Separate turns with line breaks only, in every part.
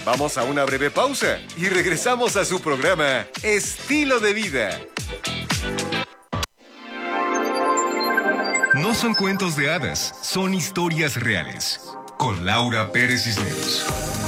Vamos a una breve pausa y regresamos a su programa Estilo de Vida. No son cuentos de hadas, son historias reales. Con Laura Pérez Cisneros.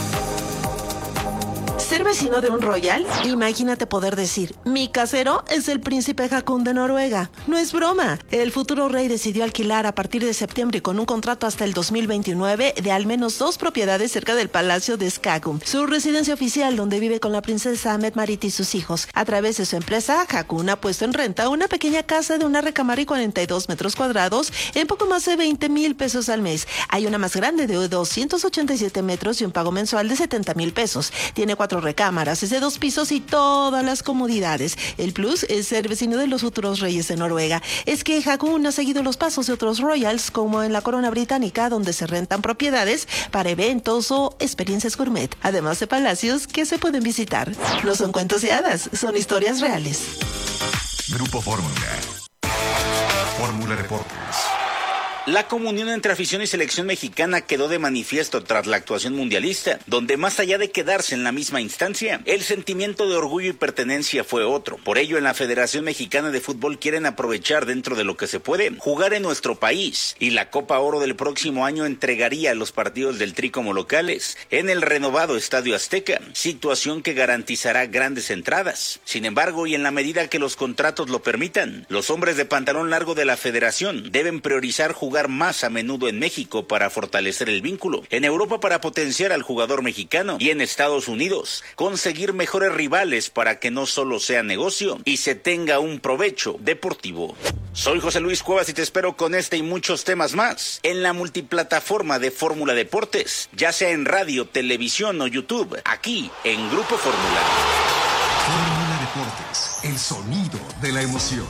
¿Ser vecino de un royal? Imagínate poder decir, mi casero es el príncipe Haakon de Noruega. No es broma. El futuro rey decidió alquilar a partir de septiembre y con un contrato hasta el 2029 de al menos 2 propiedades cerca del palacio de Skagun, su residencia oficial donde vive con la princesa Mette-Marit y sus hijos. A través de su empresa, Haakon ha puesto en renta una pequeña casa de una recámara y 42 metros cuadrados en poco más de 20,000 pesos al mes. Hay una más grande de 287 metros y un pago mensual de 70,000 pesos. Tiene 4 recámaras, es de 2 pisos y todas las comodidades. El plus es ser vecino de los futuros reyes de Noruega. Es que Haakon ha seguido los pasos de otros royals, como en la corona británica, donde se rentan propiedades para eventos o experiencias gourmet, además de palacios que se pueden visitar. No son cuentos de hadas, son historias reales.
Grupo Fórmula. Fórmula Deportes.
La comunión entre afición y selección mexicana quedó de manifiesto tras la actuación mundialista, donde más allá de quedarse en la misma instancia, el sentimiento de orgullo y pertenencia fue otro. Por ello, en la Federación Mexicana de Fútbol quieren aprovechar dentro de lo que se puede, jugar en nuestro país, y la Copa Oro del próximo año entregaría los partidos del Tri como locales en el renovado Estadio Azteca, situación que garantizará grandes entradas. Sin embargo, y en la medida que los contratos lo permitan, los hombres de pantalón largo de la Federación deben priorizar jugar más a menudo en México para fortalecer el vínculo, en Europa para potenciar al jugador mexicano y en Estados Unidos conseguir mejores rivales para que no solo sea negocio y se tenga un provecho deportivo. Soy José Luis Cuevas y te espero con este y muchos temas más en la multiplataforma de Fórmula Deportes, ya sea en radio, televisión o YouTube, aquí en Grupo Fórmula.
Fórmula Deportes, el sonido de la emoción.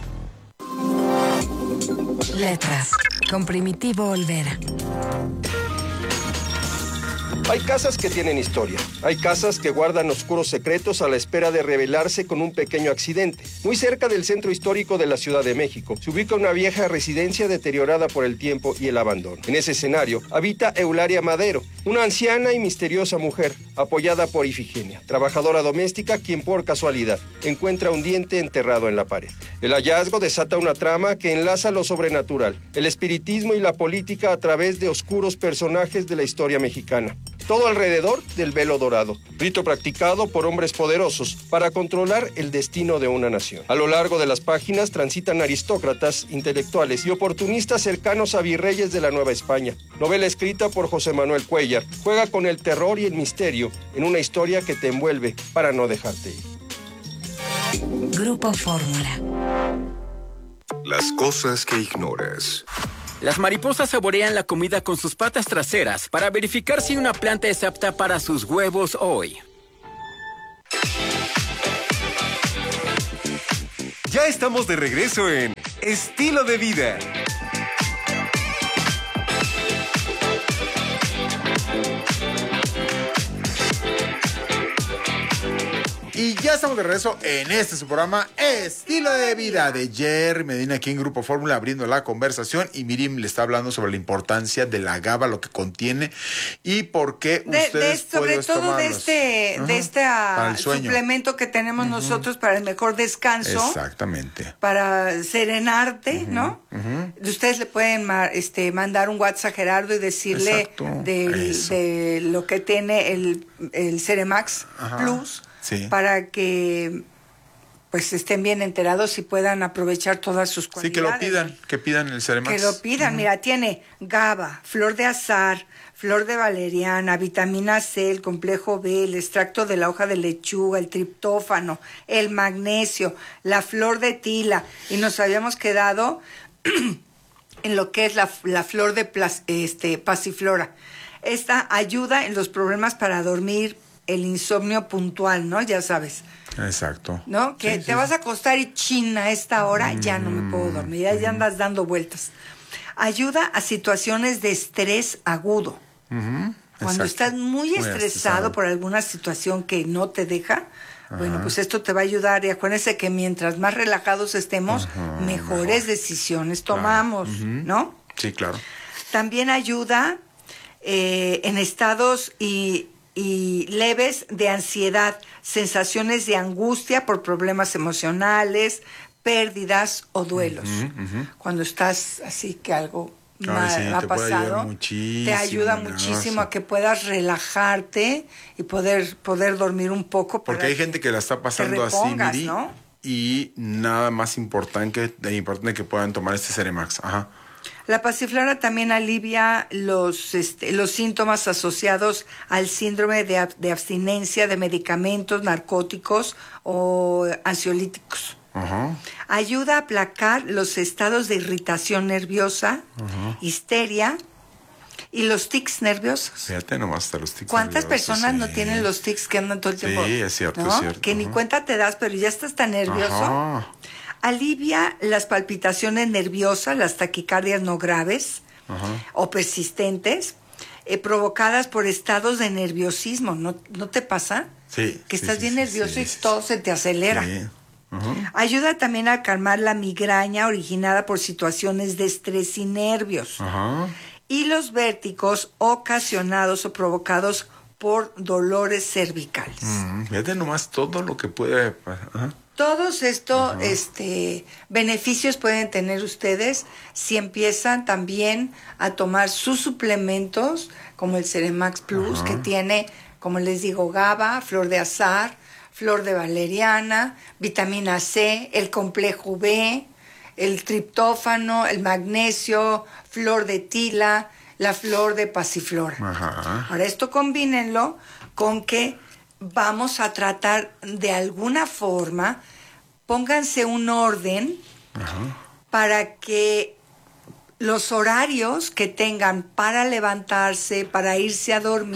Letras, con Primitivo Olvera.
Hay casas que tienen historia. Hay casas que guardan oscuros secretos a la espera de revelarse con un pequeño accidente. Muy cerca del centro histórico de la Ciudad de México se ubica una vieja residencia deteriorada por el tiempo y el abandono. En ese escenario habita Eulalia Madero, una anciana y misteriosa mujer, apoyada por Ifigenia, trabajadora doméstica quien por casualidad encuentra un diente enterrado en la pared. El hallazgo desata una trama que enlaza lo sobrenatural, el espiritismo y la política a través de oscuros personajes de la historia mexicana. Todo alrededor del velo dorado, rito practicado por hombres poderosos para controlar el destino de una nación. A lo largo de las páginas transitan aristócratas, intelectuales y oportunistas cercanos a virreyes de la Nueva España. Novela escrita por José Manuel Cuellar, juega con el terror y el misterio en una historia que te envuelve para no dejarte ir.
Grupo Fórmula.
Las cosas que ignoras.
Las mariposas saborean la comida con sus patas traseras para verificar si una planta es apta para sus huevos hoy.
Ya estamos de regreso en Estilo de Vida.
Y ya estamos de regreso en su programa Estilo de Vida de Jerry Medina aquí en Grupo Fórmula abriendo la conversación y Miriam le está hablando sobre la importancia de la GABA, lo que contiene y por qué ustedes
sobre todo de este suplemento que tenemos nosotros para el mejor descanso.
Exactamente.
Para serenarte, ¿no? Ustedes le pueden mandar un WhatsApp a Gerardo y decirle de lo que tiene el Ceremax Plus.
Sí.
Para que pues estén bien enterados y puedan aprovechar todas sus cualidades.
Sí, que pidan el Ceremax.
Que lo pidan, mira, tiene GABA, flor de azahar, flor de valeriana, vitamina C, el complejo B, el extracto de la hoja de lechuga, el triptófano, el magnesio, la flor de tila, y nos habíamos quedado en lo que es la flor de pasiflora. Esta ayuda en los problemas para dormir, el insomnio puntual, ¿no? Ya sabes.
Exacto.
¿No? Que te vas a acostar y a esta hora ya no me puedo dormir, ya andas dando vueltas. Ayuda a situaciones de estrés agudo. Cuando estás muy estresado por alguna situación que no te deja, bueno, pues esto te va a ayudar. Y acuérdense que mientras más relajados estemos, mejores decisiones tomamos, ¿no?
Sí, claro.
También ayuda en estados y leves de ansiedad, sensaciones de angustia por problemas emocionales, pérdidas o duelos. Cuando estás así que algo mal ha pasado, te ayuda muchísimo a que puedas relajarte y poder dormir un poco.
Porque hay gente que la está pasando así, Miri, ¿no? Y nada más importante que puedan tomar este Ceremax. Ajá.
La pasiflora también alivia los síntomas asociados al síndrome de abstinencia de medicamentos, narcóticos o ansiolíticos.
Ajá.
Ayuda a aplacar los estados de irritación nerviosa, histeria y los tics nerviosos.
Fíjate nomás hasta los tics
¿Cuántas
nerviosos?
personas no tienen los tics que andan todo el tiempo?
Sí, es cierto,
¿no?
es cierto.
Que ni cuenta te das, pero ya estás tan nervioso.
Ajá.
Alivia las palpitaciones nerviosas, las taquicardias no graves o persistentes, provocadas por estados de nerviosismo. ¿No te pasa?
Sí.
Que estás bien nervioso y todo se te acelera.
Sí.
Ayuda también a calmar la migraña originada por situaciones de estrés y nervios. Y los vértigos ocasionados o provocados por dolores cervicales.
Fíjate nomás todo lo que puede pasar.
Todos estos beneficios pueden tener ustedes si empiezan también a tomar sus suplementos, como el Ceremax Plus, que tiene, como les digo, GABA, flor de azahar, flor de valeriana, vitamina C, el complejo B, el triptófano, el magnesio, flor de tila, la flor de pasiflora. Ahora, esto combínenlo con que vamos a tratar de alguna forma, pónganse un orden para que los horarios que tengan para levantarse, para irse a dormir,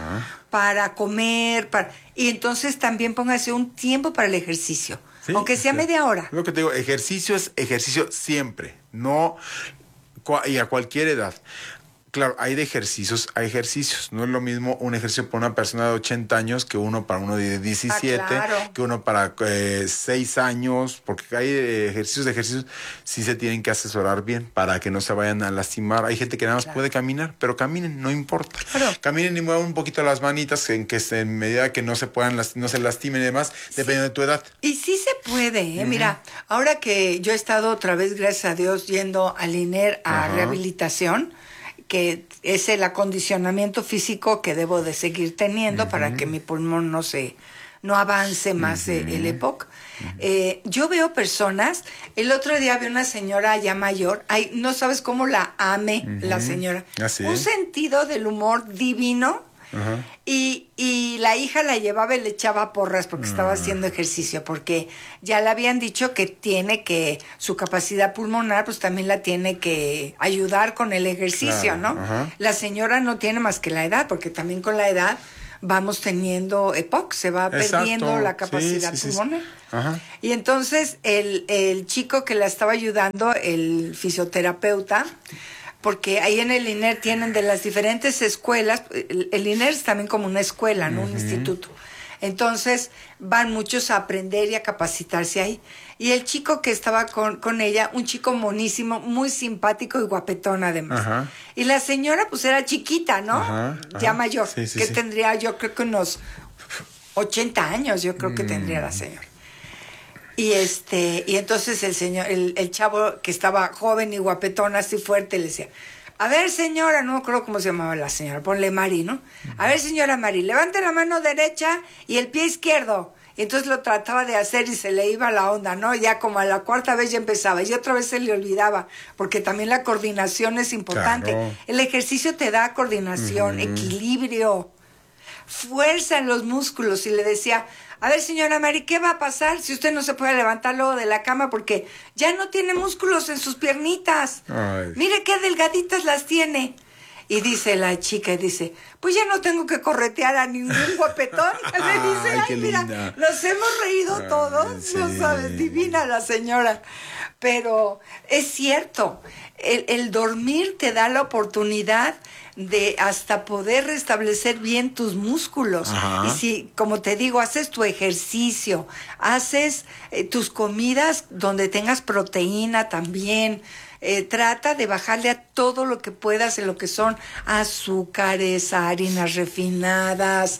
para comer, y entonces también pónganse un tiempo para el ejercicio, aunque sea media hora.
Lo que te digo, ejercicio es ejercicio siempre, no y a cualquier edad. Claro, hay ejercicios. No es lo mismo un ejercicio para una persona de 80 años que uno para uno de 17, que uno para 6 años, porque hay ejercicios, sí se tienen que asesorar bien para que no se vayan a lastimar. Hay gente que nada más puede caminar, pero caminen, no importa. Caminen y muevan un poquito las manitas en medida que no se lastimen y demás, dependiendo de tu edad.
Y sí se puede, Mira, ahora que yo he estado otra vez, gracias a Dios, yendo al INER a rehabilitación, que es el acondicionamiento físico que debo de seguir teniendo para que mi pulmón no avance más el EPOC. Yo veo personas, el otro día vi una señora ya mayor, no sabes cómo la ame la señora, un sentido del humor divino. Y la hija la llevaba y le echaba porras porque estaba haciendo ejercicio, porque ya le habían dicho que su capacidad pulmonar pues también la tiene que ayudar con el ejercicio, ¿no? La señora no tiene más que la edad, porque también con la edad vamos teniendo EPOC, se va perdiendo la capacidad pulmonar. Y entonces el chico que la estaba ayudando, el fisioterapeuta, porque ahí en el INER tienen de las diferentes escuelas, el INER es también como una escuela, ¿no? Un instituto. Entonces van muchos a aprender y a capacitarse ahí. Y el chico que estaba con ella, un chico monísimo, muy simpático y guapetón además. Y la señora pues era chiquita, ¿no? Ya mayor, tendría yo creo que unos 80 años, yo creo que tendría la señora. Y entonces el señor, el chavo que estaba joven y guapetón, así fuerte, le decía, a ver señora, no me acuerdo cómo se llamaba la señora, ponle Mari, ¿no? A ver señora Mari, levante la mano derecha y el pie izquierdo. Y entonces lo trataba de hacer y se le iba la onda, ¿no? Ya como a la cuarta vez ya empezaba y otra vez se le olvidaba, porque también la coordinación es importante. El ejercicio te da coordinación, equilibrio, fuerza en los músculos. Y le decía, a ver señora Mari, ¿qué va a pasar si usted no se puede levantar luego de la cama porque ya no tiene músculos en sus piernitas? Mire qué delgaditas las tiene. Y dice la chica, pues ya no tengo que corretear a ningún guapetón. Le dice, ay, mira, nos hemos reído todos, no sabes, divina la señora. Pero es cierto, el dormir te da la oportunidad de hasta poder restablecer bien tus músculos. Y si, como te digo, haces tu ejercicio, haces tus comidas donde tengas proteína también, Trata de bajarle a todo lo que puedas en lo que son azúcares, harinas refinadas,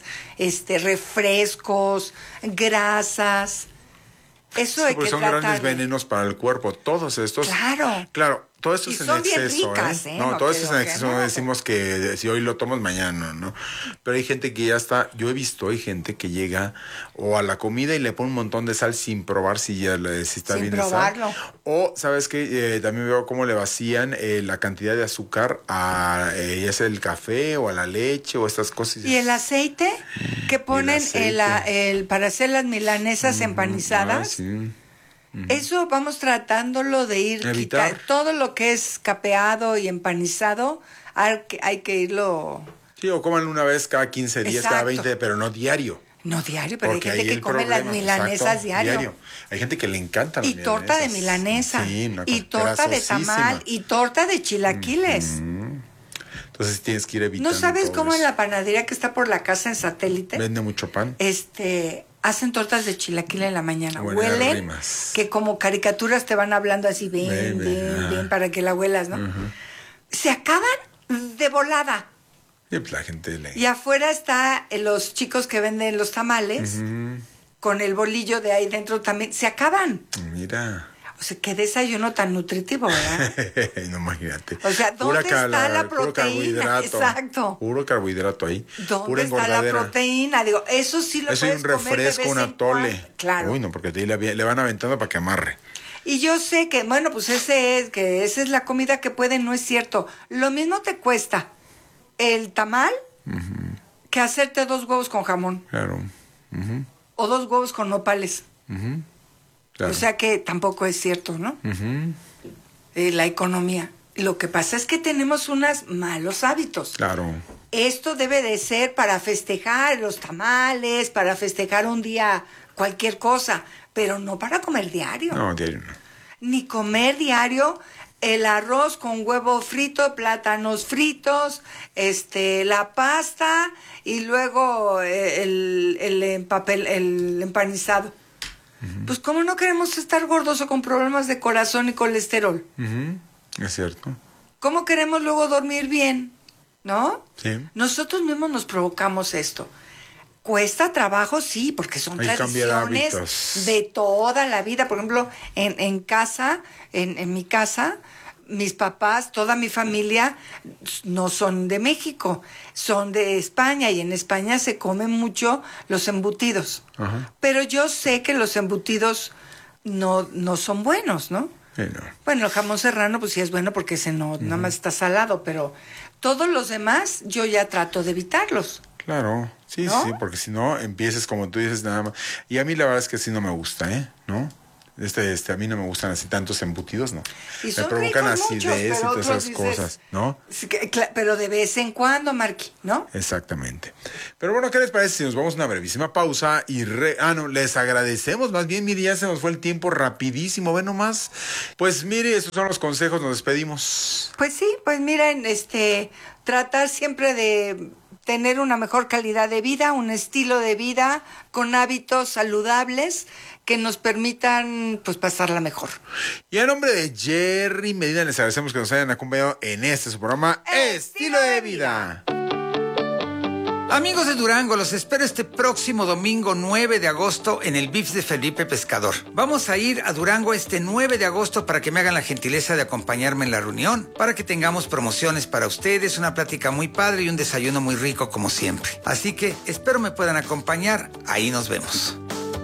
refrescos, grasas. Eso hay que
son
tratar.
Grandes venenos para el cuerpo, todos estos. Claro, todo esto es en
son bien
exceso.
ricas,
No, todo esto es en exceso. No decimos que si hoy lo tomas, mañana, ¿no? Pero hay gente que ya está. Yo he visto, hay gente que llega o a la comida y le pone un montón de sal sin probar si está
sin
bien
probarlo.
de sal. O, ¿sabes qué? También veo cómo le vacían la cantidad de azúcar a ya sea el café o a la leche o estas cosas.
Y el aceite que ponen para hacer las milanesas empanizadas. Eso vamos tratándolo de ir quitando. Todo lo que es capeado y empanizado, hay que irlo.
Sí, o coman una vez cada 15 días, cada 20, pero no diario.
No diario, pero
Porque
hay gente que come las milanesas diario.
Hay gente que le encanta las milanesas.
Y torta de milanesa.
Sí,
y torta de tamal. Y torta de chilaquiles.
Entonces tienes que ir evitando.
¿No sabes cómo en la panadería que está por la casa en Satélite?
Vende mucho pan.
Hacen tortas de chilaquil en la mañana.
Buenas
Huelen
rimas.
que como caricaturas te van hablando así, ven, para que la huelas, ¿no? Se acaban de volada.
Y pues la gente
Y afuera está los chicos que venden los tamales, con el bolillo de ahí dentro también. Se acaban.
Mira.
O sea, qué desayuno tan nutritivo, ¿verdad?
No, imagínate.
O sea, ¿dónde está la proteína?
Puro carbohidrato.
Exacto.
Puro carbohidrato ahí.
¿Dónde está la proteína? Digo, eso sí lo puedes comer de vez en cuando. Eso y un refresco, un atole. Claro.
Uy, no, porque le van aventando para que amarre.
Y yo sé que, bueno, pues esa es la comida que pueden, no es cierto. Lo mismo te cuesta el tamal que hacerte 2 huevos con jamón.
Claro.
O 2 huevos con nopales.
Claro.
O sea que tampoco es cierto, ¿no? La economía. Lo que pasa es que tenemos unos malos hábitos.
Claro.
Esto debe de ser para festejar los tamales, para festejar un día cualquier cosa, pero no para comer diario.
No, diario no.
Ni comer diario el arroz con huevo frito, plátanos fritos, la pasta y luego el empanizado. Pues ¿cómo no queremos estar gordos o con problemas de corazón y colesterol?
Es cierto.
¿Cómo queremos luego dormir bien? ¿No?
Sí.
Nosotros mismos nos provocamos esto. Cuesta trabajo, sí, porque son tradiciones de toda la vida. Por ejemplo, en casa, en mi casa, mis papás, toda mi familia no son de México, son de España, y en España se comen mucho los embutidos. Pero yo sé que los embutidos no son buenos, ¿no?
Sí, no.
Bueno, el jamón serrano pues sí es bueno porque nada más está salado, pero todos los demás yo ya trato de evitarlos.
Claro, sí,
¿no?
Sí, porque si no empiezas como tú dices nada más. Y a mí la verdad es que sí no me gusta, ¿no? A mí no me gustan así tantos embutidos, ¿no?
Y son
me provocan
ricos
acidez
muchos,
y todas esas cosas, ¿no?
Pero de vez en cuando, Marqui, ¿no?
Exactamente. Pero bueno, ¿qué les parece si nos vamos a una brevísima pausa y les agradecemos, más bien, mire, ya se nos fue el tiempo rapidísimo, ve nomás. Pues mire, esos son los consejos, nos despedimos.
Pues sí, pues miren, tratar siempre de tener una mejor calidad de vida, un estilo de vida con hábitos saludables que nos permitan pues pasarla mejor.
Y a nombre de Jerry Medina les agradecemos que nos hayan acompañado en su programa Estilo de Vida.
Amigos de Durango, los espero este próximo domingo 9 de agosto en el BIFS de Felipe Pescador. Vamos a ir a Durango este 9 de agosto para que me hagan la gentileza de acompañarme en la reunión, para que tengamos promociones para ustedes, una plática muy padre y un desayuno muy rico como siempre. Así que espero me puedan acompañar, ahí nos vemos.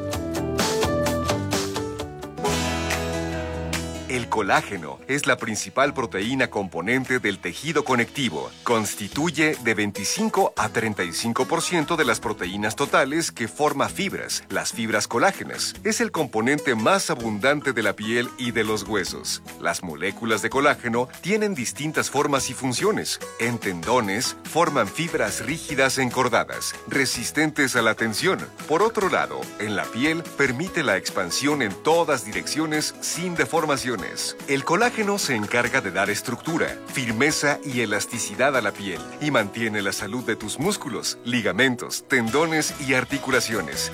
El colágeno es la principal proteína componente del tejido conectivo. Constituye de 25 a 35% de las proteínas totales que forma fibras, las fibras colágenas. Es el componente más abundante de la piel y de los huesos. Las moléculas de colágeno tienen distintas formas y funciones. En tendones, forman fibras rígidas encordadas, resistentes a la tensión. Por otro lado, en la piel, permite la expansión en todas direcciones sin deformaciones. El colágeno se encarga de dar estructura, firmeza y elasticidad a la piel y mantiene la salud de tus músculos, ligamentos, tendones y articulaciones.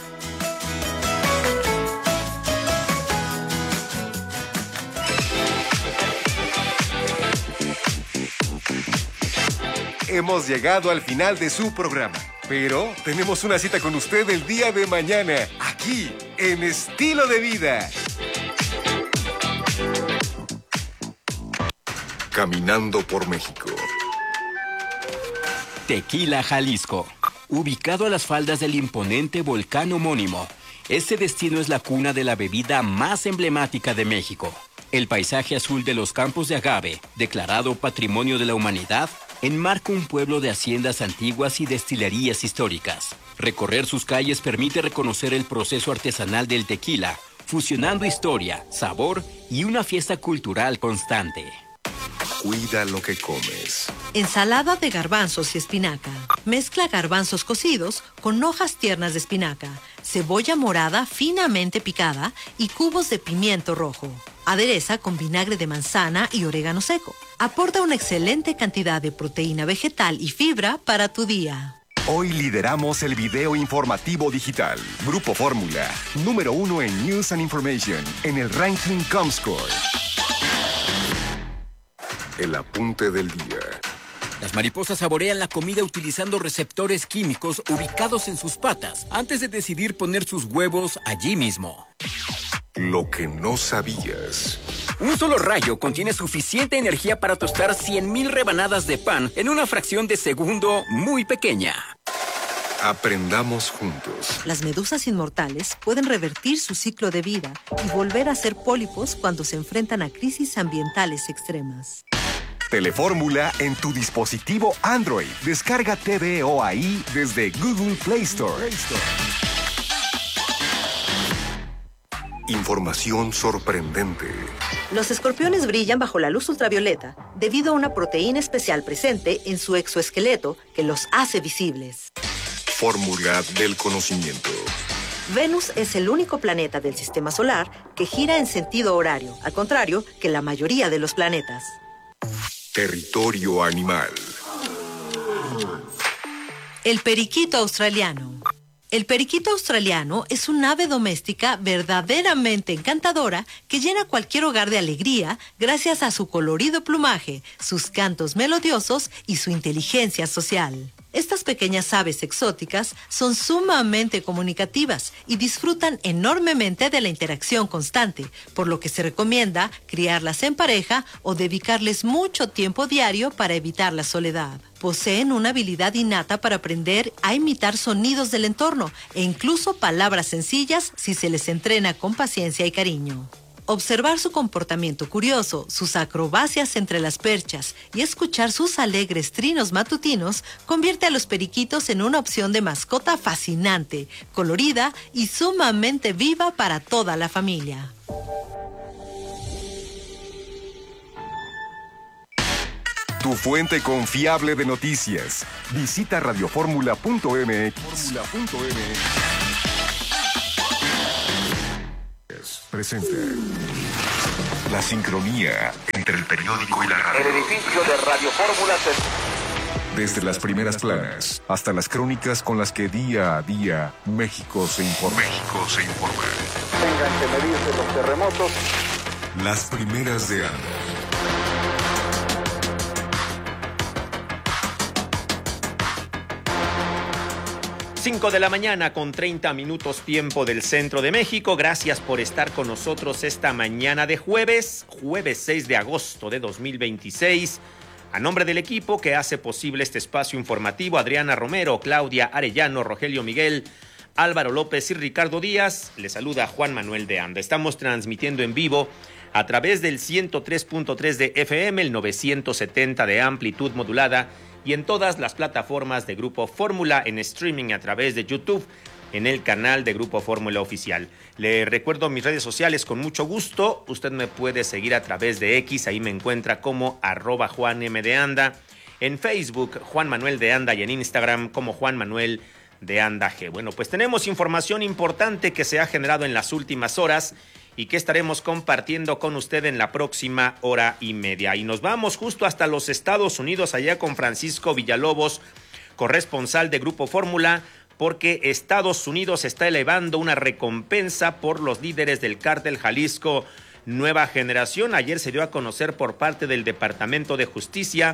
hemos llegado al final de su programa. Pero tenemos una cita con usted el día de mañana, aquí, en Estilo de Vida. Caminando por México.
Tequila, Jalisco. Ubicado a las faldas del imponente volcán homónimo, este destino es la cuna de la bebida más emblemática de México. El paisaje azul de los campos de agave, declarado Patrimonio de la Humanidad, enmarca un pueblo de haciendas antiguas y destilerías históricas. Recorrer sus calles permite reconocer el proceso artesanal del tequila, fusionando historia, sabor y una fiesta cultural constante.
Cuida lo que comes.
Ensalada de garbanzos y espinaca. Mezcla garbanzos cocidos con hojas tiernas de espinaca, cebolla morada finamente picada y cubos de pimiento rojo. Adereza con vinagre de manzana y orégano seco. Aporta una excelente cantidad de proteína vegetal y fibra para tu día.
Hoy lideramos el video informativo digital. Grupo Fórmula, número 1 en News and Information, en el ranking Comscore. El apunte del día.
Las mariposas saborean la comida utilizando receptores químicos ubicados en sus patas antes de decidir poner sus huevos allí mismo.
Lo que no sabías.
Un solo rayo contiene suficiente energía para tostar 100,000 rebanadas de pan en una fracción de segundo muy pequeña.
Aprendamos juntos.
Las medusas inmortales pueden revertir su ciclo de vida y volver a ser pólipos cuando se enfrentan a crisis ambientales extremas.
Telefórmula en tu dispositivo Android. Descarga TVO ahí desde Google Play Store. Información sorprendente.
Los escorpiones brillan bajo la luz ultravioleta debido a una proteína especial presente en su exoesqueleto que los hace visibles.
Fórmula del conocimiento.
Venus es el único planeta del sistema solar que gira en sentido horario, al contrario que la mayoría de los planetas.
Territorio animal.
El periquito australiano. El periquito australiano es un ave doméstica verdaderamente encantadora que llena cualquier hogar de alegría gracias a su colorido plumaje, sus cantos melodiosos y su inteligencia social. Estas pequeñas aves exóticas son sumamente comunicativas y disfrutan enormemente de la interacción constante, por lo que se recomienda criarlas en pareja o dedicarles mucho tiempo diario para evitar la soledad. Poseen una habilidad innata para aprender a imitar sonidos del entorno e incluso palabras sencillas si se les entrena con paciencia y cariño. Observar su comportamiento curioso, sus acrobacias entre las perchas y escuchar sus alegres trinos matutinos convierte a los periquitos en una opción de mascota fascinante, colorida y sumamente viva para toda la familia.
Tu fuente confiable de noticias. Visita radioformula.mx. Presenta la sincronía entre el periódico y la radio.
El edificio de Radio Fórmula
Desde las primeras planas hasta las crónicas con las que día a día México se informa.
Tengan que medirse los terremotos.
Las primeras de ANDA.
5 de la mañana con 30 minutos tiempo del centro de México. Gracias por estar con nosotros esta mañana de jueves 6 de agosto de 2026. A nombre del equipo que hace posible este espacio informativo, Adriana Romero, Claudia Arellano, Rogelio Miguel, Álvaro López y Ricardo Díaz, le saluda Juan Manuel de Anda. Estamos transmitiendo en vivo a través del 103.3 de FM, el 970 de amplitud modulada y en todas las plataformas de Grupo Fórmula, en streaming a través de YouTube, en el canal de Grupo Fórmula Oficial. Le recuerdo mis redes sociales con mucho gusto. Usted me puede seguir a través de X, ahí me encuentra como @JuanM_de_Anda. En Facebook, Juan Manuel de Anda, y en Instagram como Juan Manuel de Anda G. Bueno, pues tenemos información importante que se ha generado en las últimas horas y que estaremos compartiendo con usted en la próxima hora y media. Y nos vamos justo hasta los Estados Unidos, allá con Francisco Villalobos, corresponsal de Grupo Fórmula, porque Estados Unidos está elevando una recompensa por los líderes del cártel Jalisco Nueva Generación. Ayer se dio a conocer por parte del Departamento de Justicia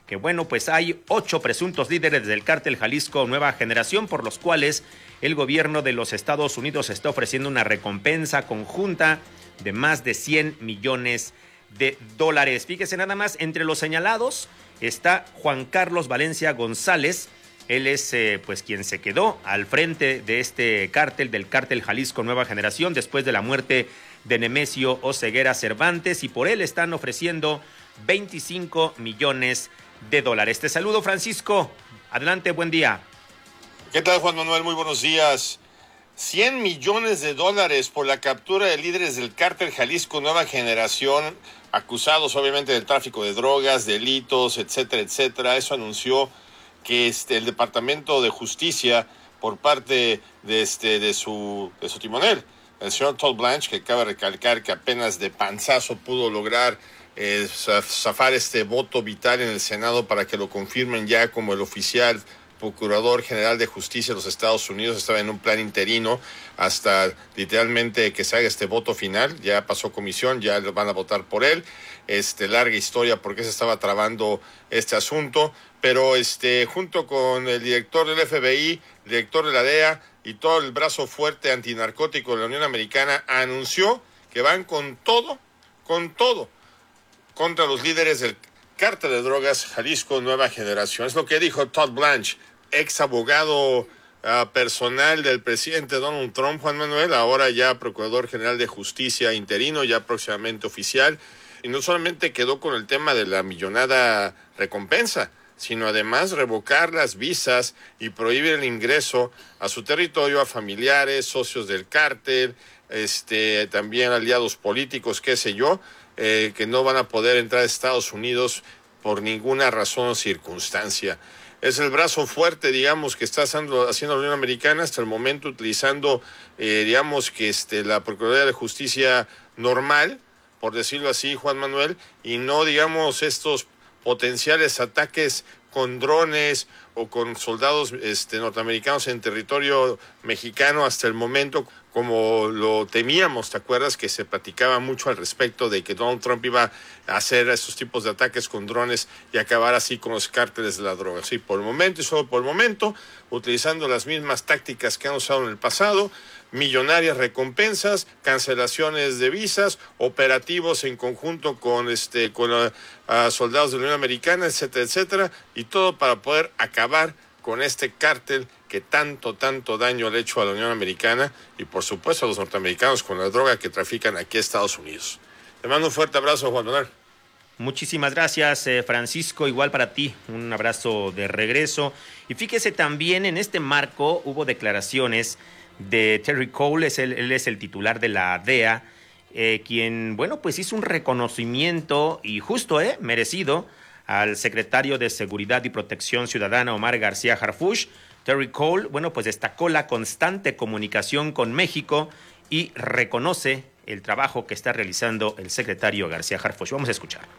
que bueno, pues hay 8 presuntos líderes del cártel Jalisco Nueva Generación, por los cuales el gobierno de los Estados Unidos está ofreciendo una recompensa conjunta de más de $100 millones. Fíjese nada más, entre los señalados está Juan Carlos Valencia González. Él es pues quien se quedó al frente de este cártel, del cártel Jalisco Nueva Generación, después de la muerte de Nemesio Oseguera Cervantes, y por él están ofreciendo $25 millones. Te saludo, Francisco. Adelante, buen día.
¿Qué tal, Juan Manuel? Muy buenos días. $100 millones por la captura de líderes del cártel Jalisco Nueva Generación, acusados obviamente del tráfico de drogas, delitos, etcétera, etcétera. Eso anunció que el Departamento de Justicia, por parte de su timonel, el señor Todd Blanche, que acaba de recalcar que apenas de panzazo pudo lograr zafar este voto vital en el Senado para que lo confirmen ya como el oficial Procurador General de Justicia de los Estados Unidos. Estaba en un plan interino hasta literalmente que se haga este voto final. Ya pasó comisión, ya van a votar por él. Larga historia por qué se estaba trabando este asunto, pero junto con el director del FBI, el director de la DEA y todo el brazo fuerte antinarcótico de la Unión Americana, anunció que van con todo contra los líderes del cártel de drogas Jalisco Nueva Generación. Es lo que dijo Todd Blanche, ex abogado personal del presidente Donald Trump, Juan Manuel, ahora ya Procurador General de Justicia interino, ya próximamente oficial. Y no solamente quedó con el tema de la millonada recompensa, sino además revocar las visas y prohibir el ingreso a su territorio a familiares, socios del cártel, también aliados políticos, qué sé yo, que no van a poder entrar a Estados Unidos por ninguna razón o circunstancia. Es el brazo fuerte, digamos, que está haciendo la Unión Americana hasta el momento, utilizando, digamos, que la Procuraduría de Justicia normal, por decirlo así, Juan Manuel, y no, digamos, estos potenciales ataques con drones o con soldados norteamericanos en territorio mexicano hasta el momento, como lo temíamos. ¿Te acuerdas que se platicaba mucho al respecto de que Donald Trump iba a hacer esos tipos de ataques con drones y acabar así con los cárteles de la droga? Sí, por el momento y solo por el momento, utilizando las mismas tácticas que han usado en el pasado, millonarias recompensas, cancelaciones de visas, operativos en conjunto con soldados de la Unión Americana, etcétera, etcétera, y todo para poder acabar con este cártel que tanto daño le ha hecho a la Unión Americana y por supuesto a los norteamericanos con la droga que trafican aquí a Estados Unidos. Te mando un fuerte abrazo, Juan Manuel.
Muchísimas gracias, Francisco. Igual para ti, un abrazo de regreso. Y fíjese, también en este marco hubo declaraciones de Terry Cole, él es el titular de la DEA, quien, bueno, pues hizo un reconocimiento y justo, merecido, al secretario de Seguridad y Protección Ciudadana, Omar García Harfuch. Terry Cole, bueno, pues destacó la constante comunicación con México y reconoce el trabajo que está realizando el secretario García Harfuch. Vamos a escuchar.